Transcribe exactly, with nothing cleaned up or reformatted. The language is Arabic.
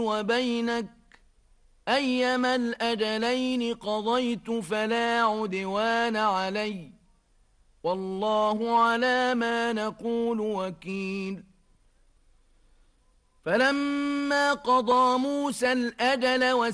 وبينك أيما الأجلين قضيت فلا عدوان علي والله على ما نقول وكيل. فلما قضى موسى الأجل